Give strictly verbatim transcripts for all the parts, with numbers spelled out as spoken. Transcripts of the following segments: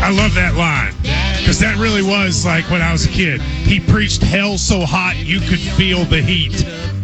I love that line because that really was like when I was a kid. He preached hell so hot you could feel the heat.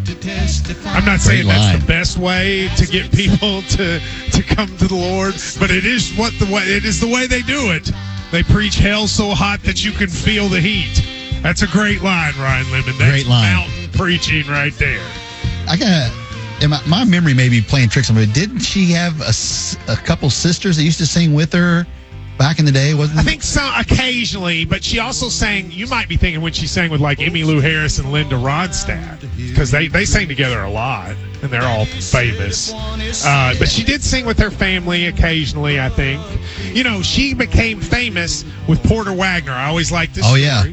I'm not saying that's the best way to get people to to come to the Lord, but it is what the way it is the way they do it. They preach hell so hot that you can feel the heat. That's a great line, Ryan Lemon. That's great line. Mountain preaching right there. I got my, my memory may be playing tricks on me. Didn't she have a, a couple sisters that used to sing with her back in the day? Wasn't I think so occasionally, but she also sang. You might be thinking when she sang with like Emmylou Harris and Linda Ronstadt because they they sang together a lot and they're all famous. Uh, but she did sing with her family occasionally. I think. You know, she became famous with Porter Wagner. I always liked this oh, story. Yeah.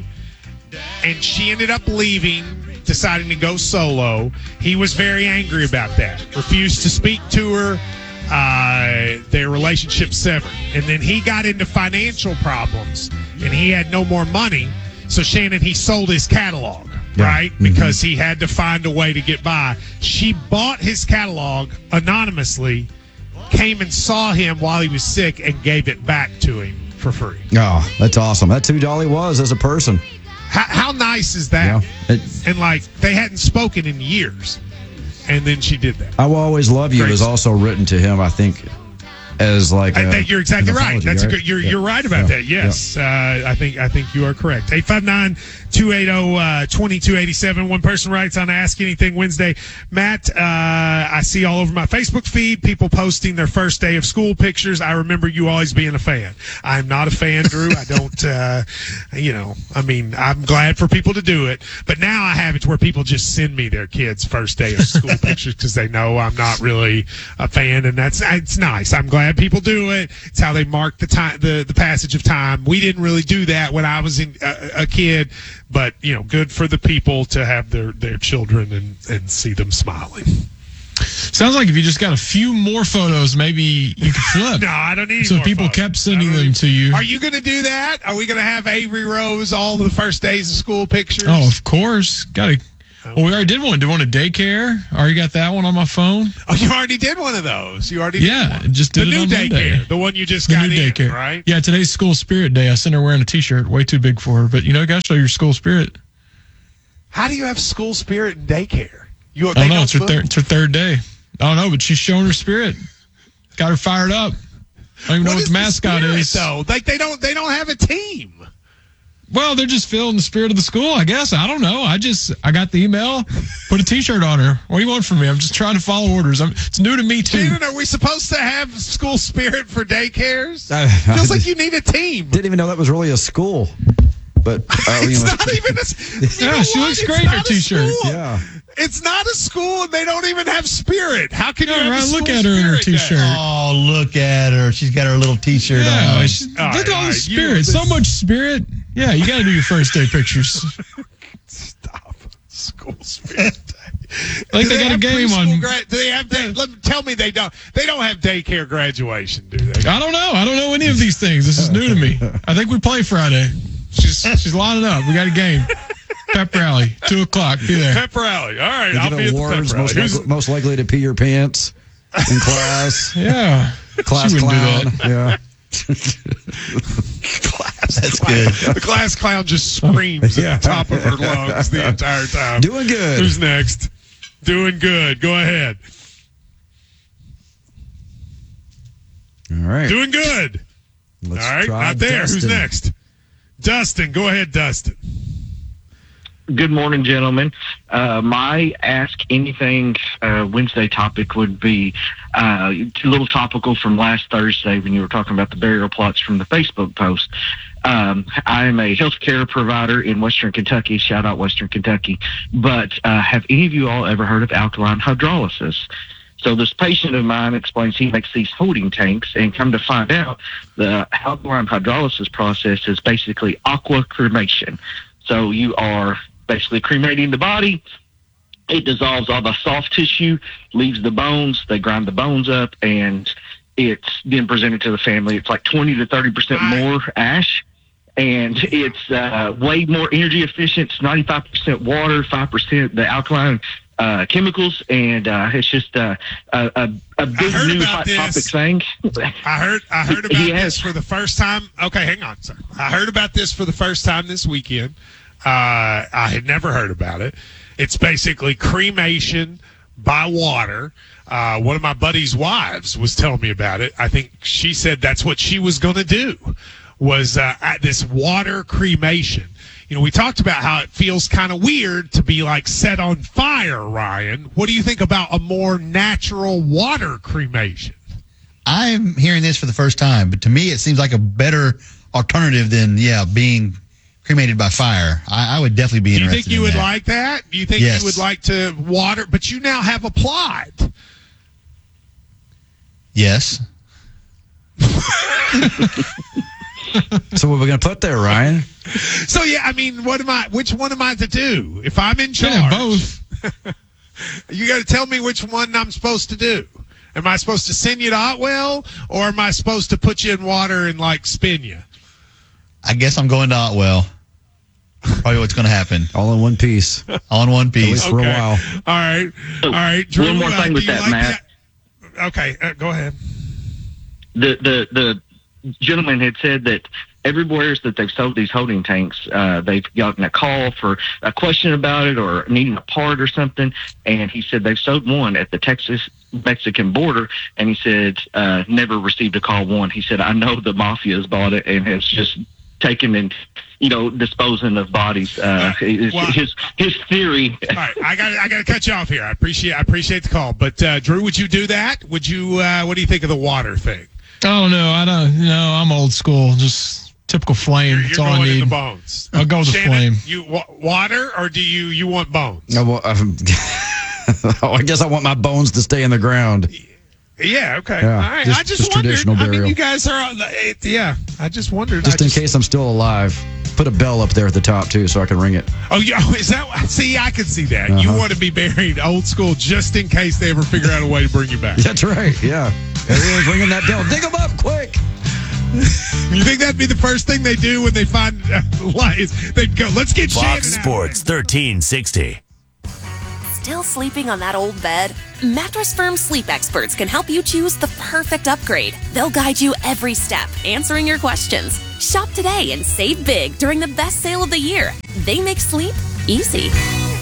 And she ended up leaving, deciding to go solo. He was very angry about that. Refused to speak to her. Uh, their relationship severed. And then he got into financial problems, and he had no more money. So, Shannon, he sold his catalog, yeah. right? Mm-hmm. Because he had to find a way to get by. She bought his catalog anonymously, came and saw him while he was sick, and gave it back to him for free. Oh, that's awesome. That's who Dolly was as a person. How, how nice is that? Yeah, it, and, like, they hadn't spoken in years. And then she did that. I Will Always Love You was also written to him, I think, as like a, I think you're exactly right. That's right? a good. You're yeah. you're right about yeah. that. Yes, yeah. uh, I think I think you are correct. eight five nine, two eight zero, two two eight seven. One person writes on Ask Anything Wednesday. Matt, uh, I see all over my Facebook feed people posting their first day of school pictures. I remember you always being a fan. I'm not a fan, Drew. I don't. Uh, you know, I mean, I'm glad for people to do it, but now I have it to where people just send me their kids' first day of school pictures because they know I'm not really a fan, and that's it's nice. I'm glad people do it. It's how they mark the time, the, the passage of time. We didn't really do that when I was in, a, a kid, but you know, good for the people to have their, their children and, and see them smiling. Sounds like if you just got a few more photos, maybe you could flip. No, I don't need so more people photos. kept sending them need, to you. Are you going to do that? Are we going to have Avery Rose all the first days of school pictures? Oh, of course. Got to. Well, we already did one. Did one at daycare. Already got that one on my phone. Oh, you already did one of those. You already yeah, did one. just did the it new on daycare, Monday. the one you just the got new in, daycare. right? Yeah, today's School Spirit Day. I sent her wearing a T-shirt, way too big for her. But you know, you got to show your school spirit. How do you have school spirit in daycare? You, I don't know. It's her, thir- it's her third day. I don't know, but she's showing her spirit. Got her fired up. I don't even what know what the mascot the spirit, is. Though, like they don't, they don't have a team. Well, they're just feeling the spirit of the school, I guess. I don't know. I just, I got the email, put a T-shirt on her. What do you want from me? I'm just trying to follow orders. I'm, it's new to me, too. Shannon, are we supposed to have school spirit for daycares? I, Feels I like you need a team. Didn't even know that was really a school. But uh, it's you know, not even a Yeah, she looks great in her T-shirt. Yeah. It's not a school, and they don't even have spirit. How can you yeah, have right, a look at her in her T-shirt. Day? Oh, look at her. She's got her little T-shirt yeah, on. She's, all look right, at all all the right, spirit. you, So much spirit. Yeah, you got to do your first day pictures. Stop. School spirit day. Like do they, they got a game on. Gra- do they have? Day- let me, tell me they don't. They don't have daycare graduation, do they? I don't know. I don't know any of these things. This is new to me. I think we play Friday. She's she's lining up. We got a game. Pep rally, two o'clock. Be there. Pep rally. All right, Did I'll you be at the awards, pep rally. most, Who's- likely, most likely to pee your pants in class. Yeah. Class She wouldn't clown. do that. Yeah. class That's clown. good. The class clown just screams Yeah. at the top of her lungs the entire time. Doing good. Who's next? Doing good. Go ahead. All right. Doing good. Let's All right, try not there. Who's Dustin. next? Dustin. Go ahead, Dustin. Good morning, gentlemen. Uh, my Ask Anything uh, Wednesday topic would be uh, a little topical from last Thursday when you were talking about the burial plots from the Facebook post. Um, I am a healthcare provider in Western Kentucky. Shout out Western Kentucky. But uh, have any of you all ever heard of alkaline hydrolysis? So this patient of mine explains he makes these holding tanks, and come to find out, the alkaline hydrolysis process is basically aqua cremation. So you are basically cremating the body. It dissolves all the soft tissue, leaves the bones. They grind the bones up, and it's then presented to the family. It's like twenty to thirty percent more ash, and it's uh, way more energy efficient. It's ninety-five percent water, five percent the alkaline uh, chemicals, and uh, it's just uh, a, a, a big new hot this. topic thing. I heard I heard about He this has. for the first time. Okay, hang on, sir. I heard about this for the first time this weekend. Uh, I had never heard about it. It's basically cremation by water. Uh, one of my buddy's wives was telling me about it. I think she said that's what she was going to do, was uh, at this water cremation. You know, we talked about how it feels kind of weird to be like set on fire, Ryan. What do you think about a more natural water cremation? I'm hearing this for the first time, but to me, it seems like a better alternative than, yeah, being cremated by fire. I, I would definitely be Do you interested think you in would that. like that? Do you think Yes. you would like to water? But you now have applied. Yes. So what are we going to put there, Ryan? So yeah, I mean, what am I? Which one am I to do? If I'm in charge, Yeah, both. you got to tell me which one I'm supposed to do. Am I supposed to send you to Otwell, or am I supposed to put you in water and like spin you? I guess I'm going to Otwell. Probably what's going to happen. All in one piece. All in one piece. For a while. All right, So, all right. Drew, one more uh, thing do with you that, like Matt. that? Okay, uh, go ahead. The the the gentleman had said that everywhere that they've sold these holding tanks, uh, they've gotten a call for a question about it or needing a part or something. And he said they've sold one at the Texas-Mexican border, and he said uh, never received a call one. He said, I know the mafia has bought it and has just taken and, you know, disposing of bodies. Uh, his, well- his his theory. All right, I got I got to cut you off here. I appreciate I appreciate the call, but uh, Drew, would you do that? Would you? Uh, what do you think of the water thing? Oh no, I don't. No, I'm old school. Just typical flame. You're, That's you're all I going in need. the bones. I'll go with the Shannon, flame. You wa- water, or do you you want bones? No, well, um, oh, I guess I want my bones to stay in the ground. Yeah. Okay. Yeah, All right. just- I just, just wondered. traditional I mean, burial. you guys are. on the- It, yeah. I just wondered. Just I in case I'm still alive. Put a bell up there at the top, too, so I can ring it. Oh, yeah. oh, Is that? See, I can see that. You Uh-huh. want to be buried old school, just in case they ever figure out a way to bring you back. That's right, yeah. Everyone's ringing that bell. Dig them up, quick! You think that'd be the first thing they do when they find uh, lies? They'd go, "Let's get Shannon Fox out." Sports thirteen sixty. Still sleeping on that old bed? Mattress Firm sleep experts can help you choose the perfect upgrade. They'll guide you every step, answering your questions. Shop today and save big during the best sale of the year. They make sleep easy.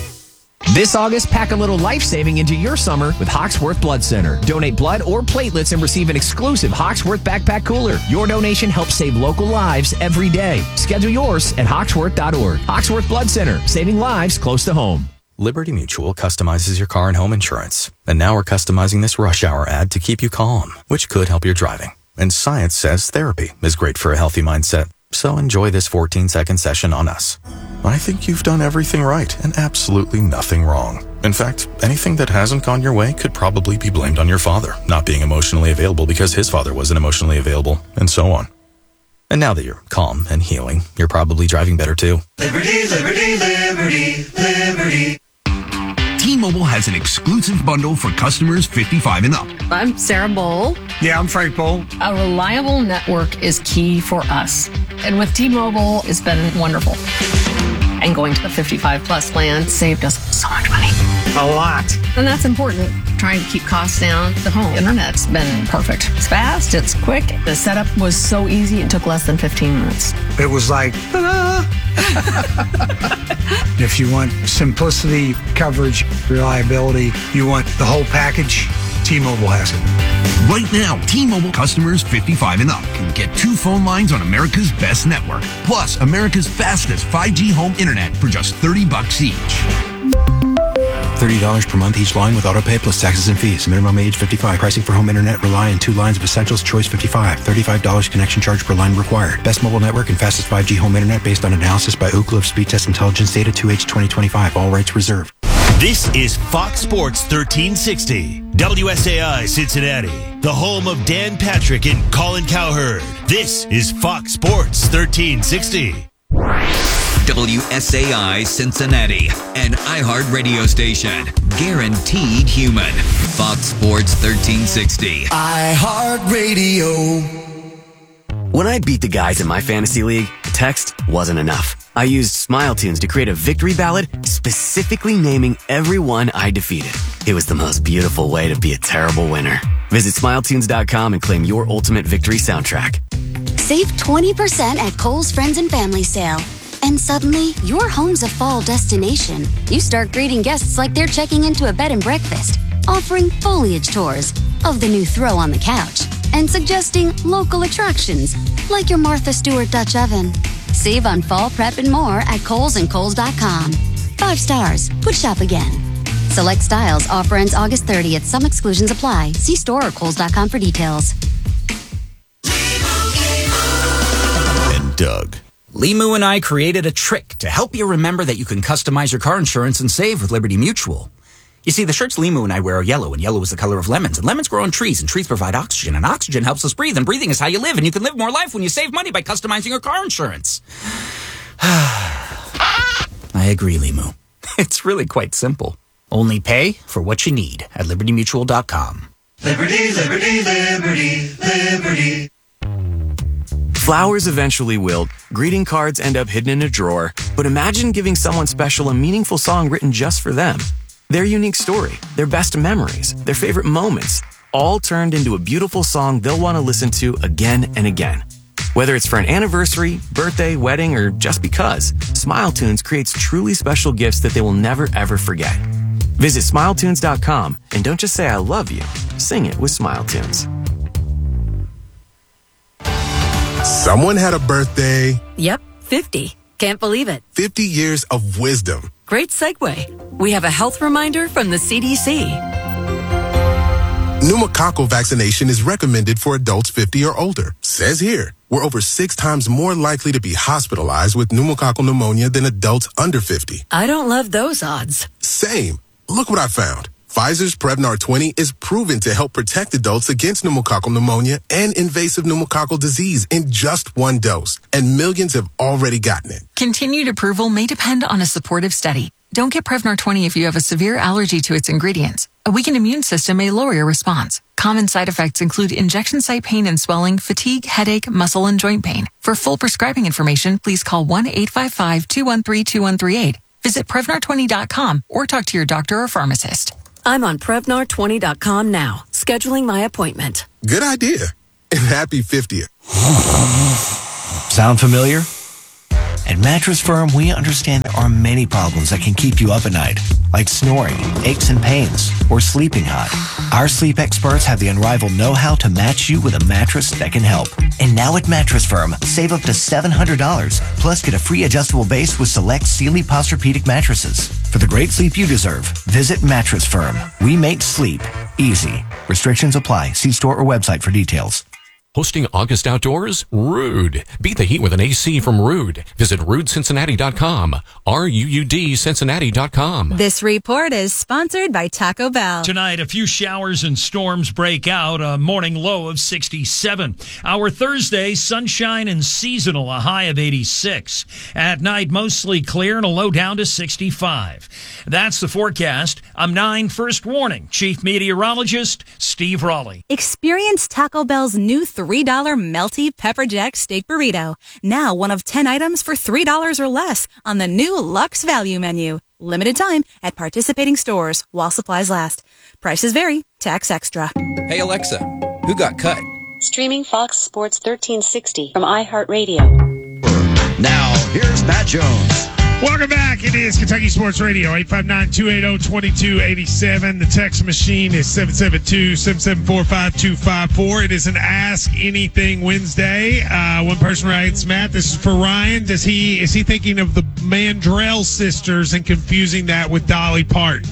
This August, pack a little life-saving into your summer with Hawksworth Blood Center. Donate blood or platelets and receive an exclusive Hawksworth backpack cooler. Your donation helps save local lives every day. Schedule yours at hawksworth dot org. Hawksworth Blood Center, saving lives close to home. Liberty Mutual customizes your car and home insurance. And now we're customizing this rush hour ad to keep you calm, which could help your driving. And science says therapy is great for a healthy mindset. So enjoy this fourteen second session on us. I think you've done everything right and absolutely nothing wrong. In fact, anything that hasn't gone your way could probably be blamed on your father not being emotionally available because his father wasn't emotionally available, and so on. And now that you're calm and healing, you're probably driving better too. Liberty, liberty, liberty, liberty. T-Mobile has an exclusive bundle for customers fifty-five and up. I'm Sarah Bowl. Yeah, I'm Frank Bowl. A reliable network is key for us. And with T-Mobile, it's been wonderful. And going to the fifty-five plus plan saved us so much money. A lot. And that's important. Trying to keep costs down. The home internet's been perfect. It's fast, it's quick. The setup was so easy, it took less than fifteen minutes. It was like, ta-da! If you want simplicity, coverage, reliability, you want the whole package, T-Mobile has it. Right now, T-Mobile customers fifty-five and up can get two phone lines on America's best network, plus America's fastest five G home internet for just thirty bucks each. thirty dollars per month each line with autopay plus taxes and fees. Minimum age fifty-five. Pricing for home internet rely on two lines of essentials. Choice fifty-five. thirty-five dollars connection charge per line required. Best mobile network and fastest five G home internet based on analysis by Ookla of Speed Test Intelligence Data two H twenty twenty-five. All rights reserved. This is Fox Sports thirteen sixty, W S A I Cincinnati, the home of Dan Patrick and Colin Cowherd. This is Fox Sports thirteen sixty. W S A I Cincinnati, an iHeart radio station. Guaranteed human. Fox Sports thirteen sixty. iHeart Radio. When I beat the guys in my fantasy league, text wasn't enough. I used SmileTunes to create a victory ballad specifically naming everyone I defeated. It was the most beautiful way to be a terrible winner. Visit Smile Tunes dot com and claim your ultimate victory soundtrack. Save twenty percent at Kohl's Friends and Family Sale. And suddenly, your home's a fall destination. You start greeting guests like they're checking into a bed and breakfast, offering foliage tours of the new throw on the couch, and suggesting local attractions like your Martha Stewart Dutch oven. Save on fall prep and more at Kohl's and Kohl's dot com. Five stars. Would shop again. Select styles. Offer ends August thirtieth. Some exclusions apply. See store or Kohl's dot com for details. And Doug. Limu and I created a trick to help you remember that you can customize your car insurance and save with Liberty Mutual. You see, the shirts Limu and I wear are yellow, and yellow is the color of lemons. And lemons grow on trees, and trees provide oxygen, and oxygen helps us breathe, and breathing is how you live, and you can live more life when you save money by customizing your car insurance. I agree, Limu. It's really quite simple. Only pay for what you need at Liberty Mutual dot com. Liberty, liberty, liberty, liberty. Flowers eventually wilt, greeting cards end up hidden in a drawer, but imagine giving someone special a meaningful song written just for them. Their unique story, their best memories, their favorite moments, all turned into a beautiful song they'll want to listen to again and again. Whether it's for an anniversary, birthday, wedding, or just because, SmileTunes creates truly special gifts that they will never ever forget. Visit Smile Tunes dot com and don't just say I love you, sing it with SmileTunes. Someone had a birthday. Yep, fifty. Can't believe it. fifty years of wisdom. Great segue. We have a health reminder from the C D C. Pneumococcal vaccination is recommended for adults fifty or older. Says here, we're over six times more likely to be hospitalized with pneumococcal pneumonia than adults under fifty. I don't love those odds. Same. Look what I found. Pfizer's Prevnar twenty is proven to help protect adults against pneumococcal pneumonia and invasive pneumococcal disease in just one dose. And millions have already gotten it. Continued approval may depend on a supportive study. Don't get Prevnar twenty if you have a severe allergy to its ingredients. A weakened immune system may lower your response. Common side effects include injection site pain and swelling, fatigue, headache, muscle, and joint pain. For full prescribing information, please call one eight five five, two one three, two one three eight. Visit Prevnar twenty dot com or talk to your doctor or pharmacist. I'm on Prevnar twenty dot com now, scheduling my appointment. Good idea. And happy fiftieth. Sound familiar? At Mattress Firm, we understand there are many problems that can keep you up at night, like snoring, aches and pains, or sleeping hot. Our sleep experts have the unrivaled know-how to match you with a mattress that can help. And now at Mattress Firm, save up to seven hundred dollars, plus get a free adjustable base with select Sealy Posturepedic mattresses. For the great sleep you deserve, visit Mattress Firm. We make sleep easy. Restrictions apply. See store or website for details. Hosting August Outdoors? Ruud. Beat the heat with an A C from Ruud. Visit Ruud Cincinnati dot com. R U U D Cincinnati dot com. This report is sponsored by Taco Bell. Tonight, a few showers and storms break out, a morning low of sixty-seven. Our Thursday, sunshine and seasonal, a high of eighty-six. At night, mostly clear and a low down to sixty-five. That's the forecast. I'm nine First Warning Chief Meteorologist Steve Raleigh. Experience Taco Bell's new three dollar melty pepper jack steak burrito. Now one of ten items for three dollars or less on the new Luxe Value menu. Limited time at participating stores while supplies last. Prices vary. Tax extra. Hey Alexa, who got cut? Streaming Fox Sports thirteen sixty from iHeartRadio. Now, here's Matt Jones. Welcome back. It is Kentucky Sports Radio, eight five nine, two eight zero, two two eight seven. The text machine is seven seven two, seven seven four, five two five four. It is an Ask Anything Wednesday. Uh, one person writes, Matt, this is for Ryan. Does he is he thinking of the Mandrell sisters and confusing that with Dolly Parton?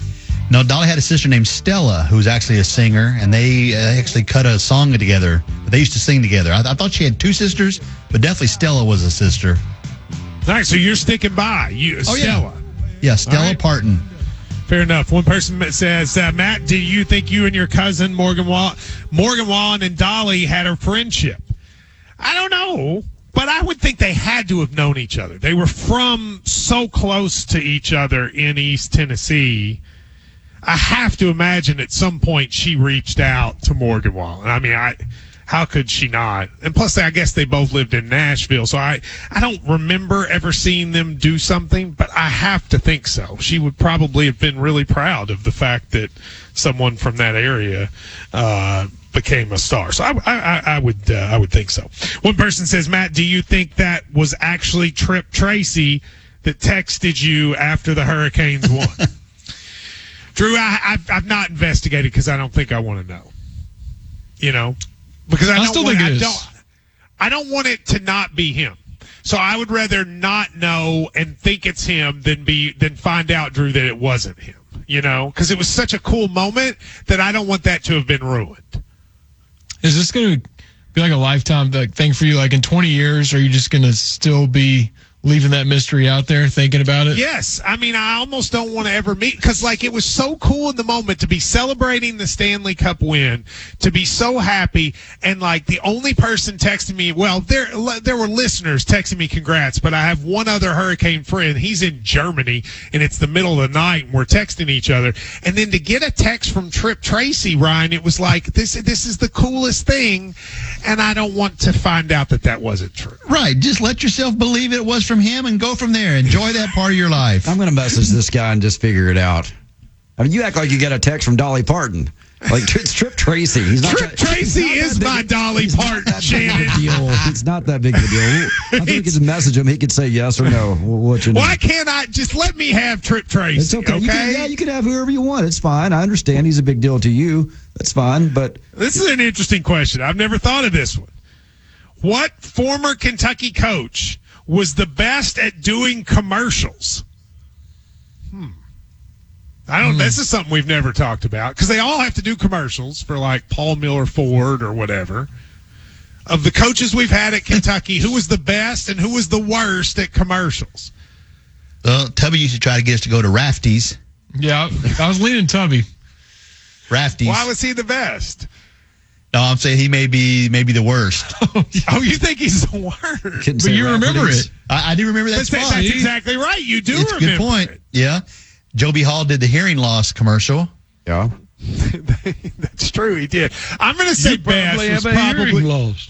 No, Dolly had a sister named Stella, who's actually a singer, and they uh, actually cut a song together. They used to sing together. I, I thought she had two sisters, but definitely Stella was a sister. All right, so you're sticking by you, Oh, Stella. Yeah, yeah Stella right. Parton. Fair enough. One person says, uh, Matt, do you think you and your cousin Morgan Wallen, Morgan Wallen and Dolly had a friendship? I don't know, but I would think they had to have known each other. They were from so close to each other in East Tennessee. I have to imagine at some point she reached out to Morgan Wallen. I mean, I How could she not? And plus, I guess they both lived in Nashville, so I, I don't remember ever seeing them do something, but I have to think so. She would probably have been really proud of the fact that someone from that area uh, became a star. So I, I, I would uh, I would think so. One person says, Matt, do you think that was actually Trip Tracy that texted you after the Hurricanes won? Drew, I, I've, I've not investigated because I don't think I want to know. You know? Because I, I don't still want, think it I is. don't I don't want it to not be him. So I would rather not know and think it's him than be than find out, Drew, that it wasn't him. You know, because it was such a cool moment that I don't want that to have been ruined. Is this going to be like a lifetime like, thing for you? Like in twenty years, are you just going to still be leaving that mystery out there, thinking about it? Yes. I mean, I almost don't want to ever meet because, like, it was so cool in the moment to be celebrating the Stanley Cup win, to be so happy. And, like, the only person texting me, well, there there were listeners texting me congrats, but I have one other Hurricane friend. He's in Germany, and it's the middle of the night, and we're texting each other. And then to get a text from Trip Tracy, Ryan, it was like, this, this is the coolest thing, and I don't want to find out that that wasn't true. Right. Just let yourself believe it was from him and go from there. Enjoy that part of your life. I'm going to message this guy and just figure it out. I mean, you act like you got a text from Dolly Parton. Like, it's Trip Tracy. He's not Trip that, Tracy is my big, Dolly Parton, Shannon. Deal. It's not that big of a deal. I think we could message him. He could say yes or no. What you know. Why can't I just let me have Trip Tracy? It's okay. okay? You can, yeah, you can have whoever you want. It's fine. I understand he's a big deal to you. That's fine. But this is an interesting question. I've never thought of this one. What former Kentucky coach was the best at doing commercials? Hmm. I don't. Hmm. This is something we've never talked about because they all have to do commercials for like Paul Miller Ford or whatever. Of the coaches we've had at Kentucky, who was the best and who was the worst at commercials? Well, Tubby used to try to get us to go to Rafties. Yeah, I was leaning Tubby. Rafties. Why was he the best? No, I'm saying he may be maybe the worst. Oh, you think he's the worst? But you remember it. I, I do remember that That's, spot. that's exactly right. You do It's a remember good point. it. Yeah. Joby Hall did the hearing loss commercial. Yeah. That's true. He did. I'm going to say You best probably was have a probably hearing loss.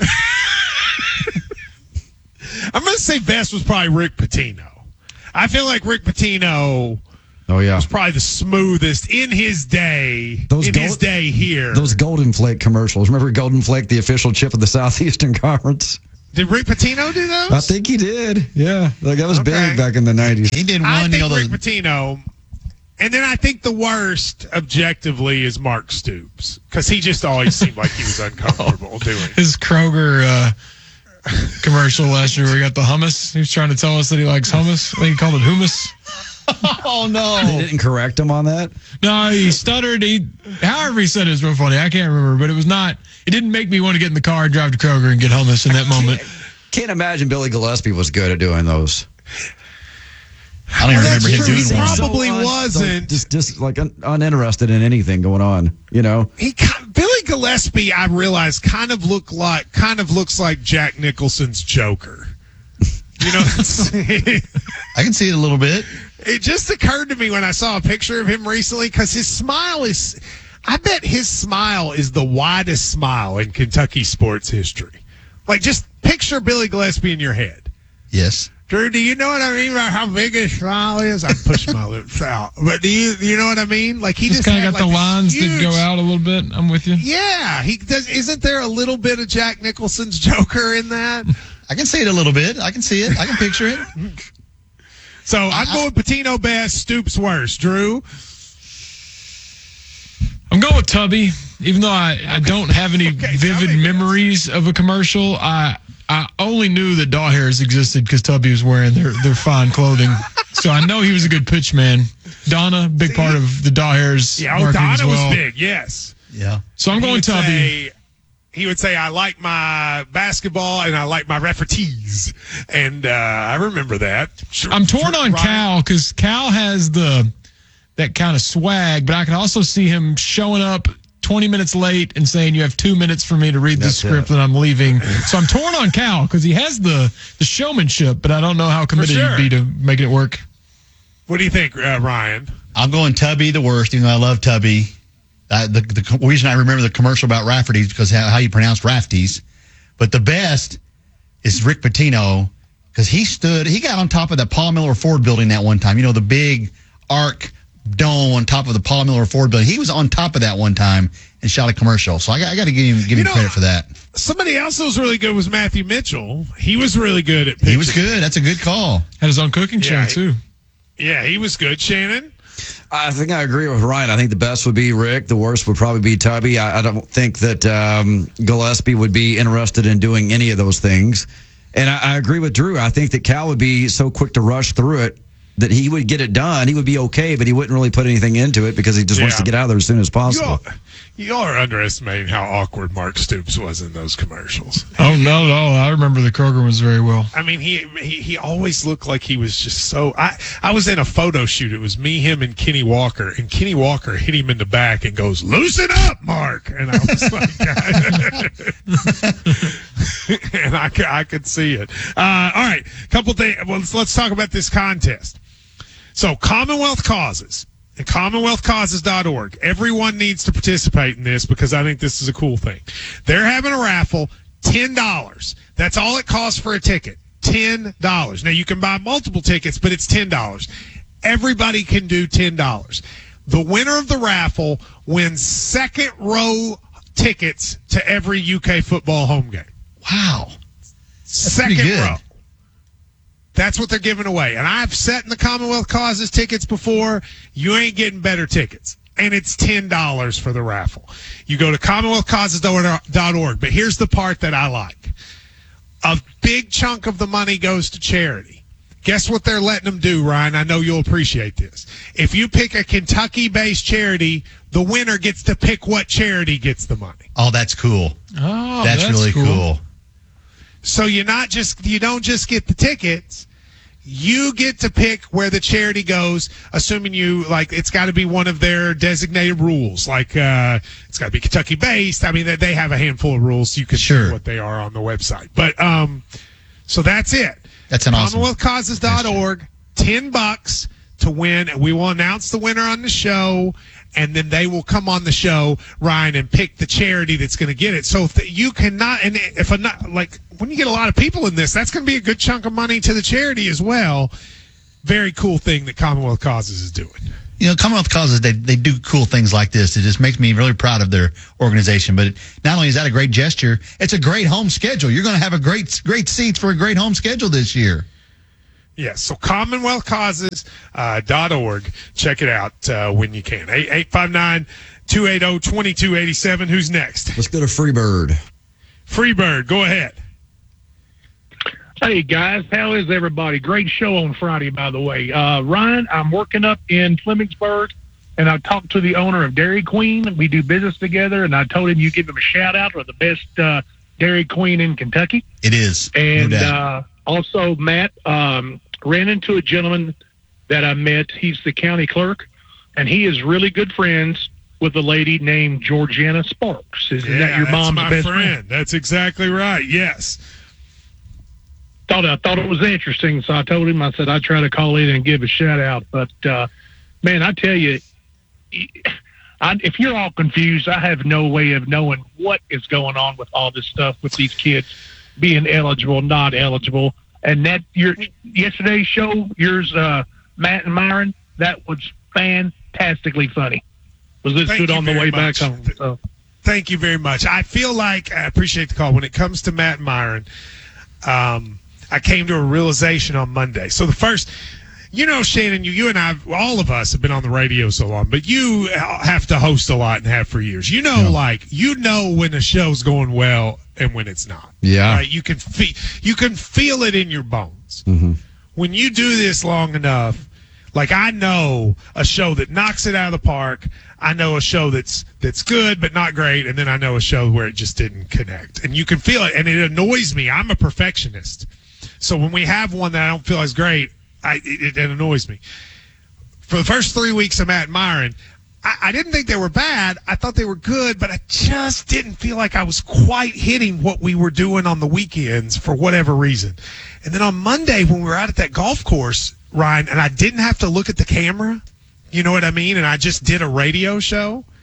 I'm going to say best was probably Rick Pitino. I feel like Rick Pitino oh yeah, was probably the smoothest in his day. Those in gold- his day here. those Golden Flake commercials. Remember Golden Flake, the official chip of the Southeastern Conference? Did Rick Pitino do those? I think he did. Yeah, like that was Okay. big back in the nineties. He did I one, you think know, Rick the, Pitino. And then I think the worst, objectively, is Mark Stoops because he just always seemed like he was uncomfortable doing it. His Kroger uh, commercial last year where he got the hummus. He was trying to tell us that he likes hummus. I think he called it hummus. oh, no. They didn't correct him on that? No, he stuttered. He, however he said it was real funny. I can't remember, but it was not, it didn't make me want to get in the car and drive to Kroger and get hummus in that moment. Can't imagine Billy Gillespie was good at doing those. I don't even Well, that's remember him true. doing He one. probably So un- wasn't. Just, just like un- uninterested in anything going on, you know? He Billy Gillespie, I realized, kind of look like kind of looks like Jack Nicholson's Joker. You know, I can see it a little bit. It just occurred to me when I saw a picture of him recently because his smile is, I bet his smile is the widest smile in Kentucky sports history. Like, just picture Billy Gillespie in your head. Yes. Drew, do you know what I mean about how big his smile is? I push my lips out, but do you you know what I mean? Like he Just, just, kind of had got like the lines huge, that go out a little bit. I'm with you. Yeah, he does. Isn't there a little bit of Jack Nicholson's Joker in that? I can see it a little bit. I can see it. I can picture it. So I'm going Patino best, Stoops worst. Drew? I'm going with Tubby, even though I, I don't have any Okay, vivid Tubby. memories of a commercial. I I only knew that Daw Hairs existed because Tubby was wearing their, their fine clothing. So I know he was a good pitch man. Donna, big part of the Daw Hairs Yeah, oh, marketing as Donna well. was big, yes. Yeah. So I'm He going would Tubby. say- He would say, I like my basketball and I like my referees. And uh, I remember that. I'm torn on Ryan- Cal because Cal has the that kind of swag, but I can also see him showing up twenty minutes late and saying, you have two minutes for me to read this That's script it. and I'm leaving. So I'm torn on Cal because he has the, the showmanship, but I don't know how committed sure. he'd be to making it work. What do you think, uh, Ryan? I'm going Tubby the worst, even though I love Tubby. Uh, the, the reason I remember the commercial about Rafferty's because how, how you pronounce Rafty's. But the best is Rick Pitino because he stood, he got on top of that Paul Miller Ford building that one time. You know, the big arc dome on top of the Paul Miller Ford building. He was on top of that one time and shot a commercial. So I got, I got to give him, give him know, credit for that. Somebody else that was really good was Matthew Mitchell. He was really good at pitching. He was good. That's a good call. Had his own cooking yeah, show, too. Yeah, he was good. Shannon? I think I agree with Ryan. I think the best would be Rick. The worst would probably be Tubby. I, I don't think that um, Gillespie would be interested in doing any of those things. And I, I agree with Drew. I think that Cal would be so quick to rush through it that he would get it done. He would be okay, but he wouldn't really put anything into it because he just yeah. wants to get out of there as soon as possible. You all are underestimating how awkward Mark Stoops was in those commercials. Oh, no, no. I remember the Kroger ones very well. I mean, he, he he always looked like he was just so... I, I was in a photo shoot. It was me, him, and Kenny Walker. And Kenny Walker hit him in the back and goes, "Loosen up, Mark." And I was like... and I, I could see it. Uh, all right. Couple things. Well, let's, let's talk about this contest. So, Commonwealth Causes. At commonwealth causes dot org. Everyone needs to participate in this because I think this is a cool thing. They're having a raffle, ten dollars. That's all it costs for a ticket, ten dollars. Now, you can buy multiple tickets, but it's ten dollars. Everybody can do ten dollars. The winner of the raffle wins second row tickets to every U K football home game. Wow. That's second row. That's what they're giving away. And I've sat in the Commonwealth Causes tickets before. You ain't getting better tickets. And it's ten dollars for the raffle. You go to commonwealth causes dot org. But here's the part that I like. A big chunk of the money goes to charity. Guess what they're letting them do, Ryan? I know you'll appreciate this. If you pick a Kentucky-based charity, the winner gets to pick what charity gets the money. Oh, that's cool. Oh, that's, that's really cool. cool. So you're not just you don't just get the tickets. You get to pick where the charity goes, assuming you like it's got to be one of their designated rules. Like uh, it's got to be Kentucky based. I mean, they, they have a handful of rules. So you can sure. see what they are on the website. But um, so that's it. That's an awesome. commonwealth causes dot org. Ten bucks to win. We will announce the winner on the show, and then they will come on the show, Ryan, and pick the charity that's going to get it. So if you cannot, and if a not like when you get a lot of people in this, that's going to be a good chunk of money to the charity as well. Very cool thing that Commonwealth Causes is doing. You know, Commonwealth Causes, they they do cool things like this. It just makes me really proud of their organization. But not only is that a great gesture, it's a great home schedule. You're going to have a great great seats for a great home schedule this year. Yes, so commonwealth causes dot org. Check it out uh, when you can. eight five nine, two eight zero, two two eight seven. Who's next? Let's go to Freebird. Freebird, go ahead. Hey, guys. How is everybody? Great show on Friday, by the way. Uh, Ryan, I'm working up in Flemingsburg, and I talked to the owner of Dairy Queen. We do business together, and I told him you give him a shout-out for the best uh, Dairy Queen in Kentucky. It is. And no uh, also, Matt, um, ran into a gentleman that I met. He's the county clerk, and he is really good friends with a lady named Georgiana Sparks. Isn't yeah, that your mom's my best friend? friend? That's exactly right. Yes. Thought I thought it was interesting, so I told him. I said I'd try to call in and give a shout out. But uh, man, I tell you, I, if you're all confused, I have no way of knowing what is going on with all this stuff with these kids being eligible, not eligible. And that your yesterday's show, yours, uh, Matt and Myron, that was fantastically funny. Was listening on the way much. back home. So. Thank you very much. I feel like I appreciate the call. When it comes to Matt and Myron, um, I came to a realization on Monday. So the first, you know, Shannon, you, you and I, all of us have been on the radio so long, but you have to host a lot and have for years. You know, yeah. like you know when a show's going well and when it's not. Yeah, right? You can feel you can feel it in your bones mm-hmm. when you do this long enough. Like I know a show that knocks it out of the park. I know a show that's that's good but not great, and then I know a show where it just didn't connect. And you can feel it, and it annoys me. I'm a perfectionist, so when we have one that I don't feel is great, I, it, it annoys me. For the first three weeks of Matt and Myron, I, I didn't think they were bad. I thought they were good, but I just didn't feel like I was quite hitting what we were doing on the weekends for whatever reason. And then on Monday when we were out at that golf course, Ryan, and I didn't have to look at the camera, you know what I mean? And I just did a radio show.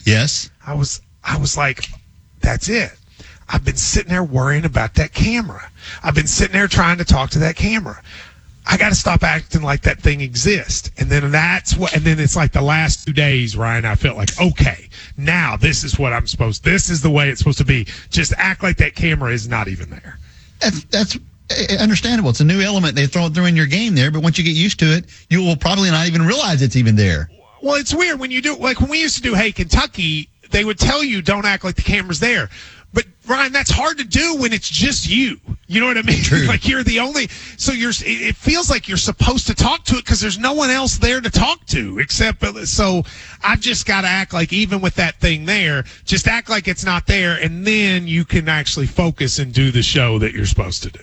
Yes. I was, I was like, that's it. I've been sitting there worrying about that camera. I've been sitting there trying to talk to that camera. I got to stop acting like that thing exists. And then that's what, and then it's like the last two days, Ryan, I felt like, okay, now this is what I'm supposed, this is the way it's supposed to be. Just act like that camera is not even there. That's, that's understandable. It's a new element they throw through in your game there, but once you get used to it, you will probably not even realize it's even there. Well, it's weird when you do, like when we used to do Hey Kentucky, they would tell you don't act like the camera's there. But Ryan, that's hard to do when it's just you. You know what I mean? True. Like you're the only, so you're, it feels like you're supposed to talk to it because there's no one else there to talk to except, so I've just got to act like even with that thing there, just act like it's not there. And then you can actually focus and do the show that you're supposed to do.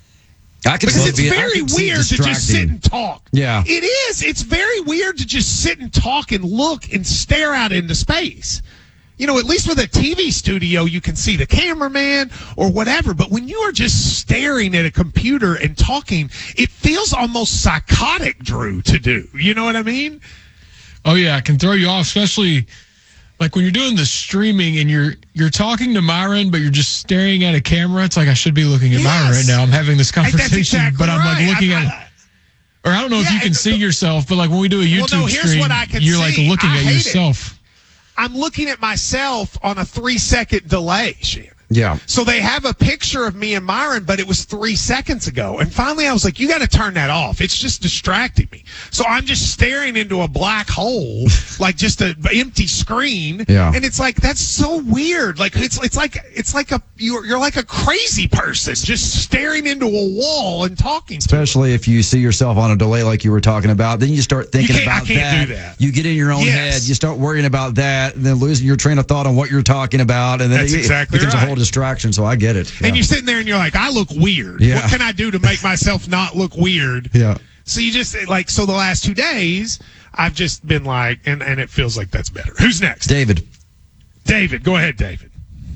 I can because it's be, very weird to just sit and talk. Yeah. It is. It's very weird to just sit and talk and look and stare out into space. You know, at least with a T V studio, you can see the cameraman or whatever. But when you are just staring at a computer and talking, it feels almost psychotic, Drew, to do. You know what I mean? Oh, yeah. It can throw you off, especially like when you're doing the streaming and you're you're talking to Myron, but you're just staring at a camera. It's like I should be looking at Yes. Myron right now. I'm having this conversation, exactly but I'm like right. looking I, at I, or I don't know yeah, if you can and, see yourself, but like when we do a YouTube well, no, here's stream, what I can you're like see. looking I at hate yourself. It. I'm looking at myself on a three second delay, Shannon. Yeah. So they have a picture of me and Myron, but it was three seconds ago. And finally I was like, you got to turn that off. It's just distracting me. So I'm just staring into a black hole, like just an empty screen. Yeah. And it's like, that's so weird. Like, it's, it's like, it's like a, you're, you're like a crazy person just staring into a wall and talking. Especially if you see yourself on a delay like you were talking about, then you start thinking You can't- I about can't that. do that. You get in your own Yes. head. You start worrying about that, and then losing your train of thought on what you're talking about, and then That's it, exactly it becomes right. a whole distraction. So I get it. And Yeah. you're sitting there and you're like, I look weird. Yeah. What can I do to make myself not look weird? Yeah. So you just like, so the last two days, I've just been like, and, and it feels like that's better. Who's next? David. David, go ahead, David.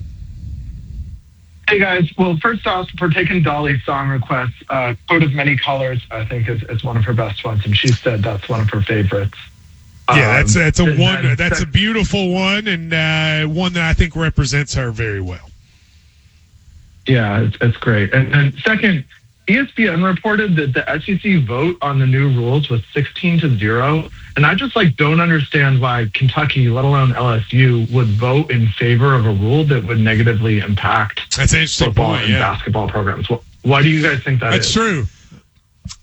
Hey guys, well, first off, for taking Dolly's song request, uh, Coat of Many Colors, I think is, is one of her best ones, and she said that's one of her favorites. Yeah, that's Um, that's a and one. then That's a sec- beautiful one, and uh, one that I think represents her very well. Yeah, it's, it's great. And then second, E S P N reported that the S E C vote on the new rules was sixteen to zero, and I just like don't understand why Kentucky, let alone L S U, would vote in favor of a rule that would negatively impact That's an interesting football point, and yeah. basketball programs. Wh- Why do you guys think that That's is? true.